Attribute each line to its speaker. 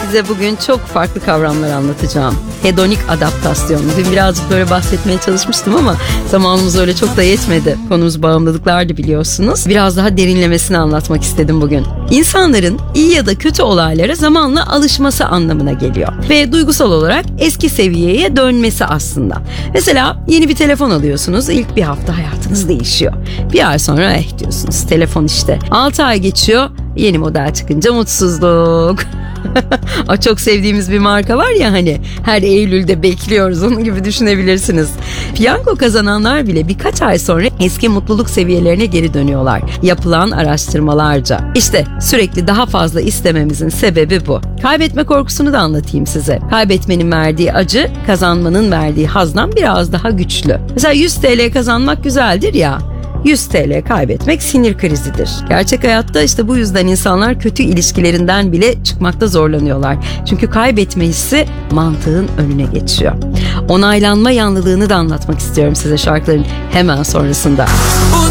Speaker 1: size bugün çok farklı kavramlar anlatacağım. Hedonik adaptasyon. Dün birazcık böyle bahsetmeye çalışmıştım ama zamanımız öyle çok da yetmedi. Konumuz bağımlılıklardı biliyorsunuz. Biraz daha derinlemesine anlatmak istedim bugün. İnsanların iyi ya da kötü olaylara zamanla alışması anlamına geliyor. Ve duygusal olarak eski seviyeye dönmesi aslında. Mesela yeni bir telefon alıyorsunuz. İlk bir hafta hayatınız değişiyor. Bir ay sonra diyorsunuz telefon işte. 6 ay geçiyor. Yeni model çıkınca mutsuzluk. O çok sevdiğimiz bir marka var ya hani her Eylül'de bekliyoruz, onun gibi düşünebilirsiniz. Piyango kazananlar bile birkaç ay sonra eski mutluluk seviyelerine geri dönüyorlar. Yapılan araştırmalarca. İşte sürekli daha fazla istememizin sebebi bu. Kaybetme korkusunu da anlatayım size. Kaybetmenin verdiği acı, kazanmanın verdiği hazdan biraz daha güçlü. Mesela 100 TL kazanmak güzeldir ya. 100 TL kaybetmek sinir krizidir. Gerçek hayatta işte bu yüzden insanlar kötü ilişkilerinden bile çıkmakta zorlanıyorlar. Çünkü kaybetme hissi mantığın önüne geçiyor. Onaylanma yanlılığını da anlatmak istiyorum size şarkıların hemen sonrasında.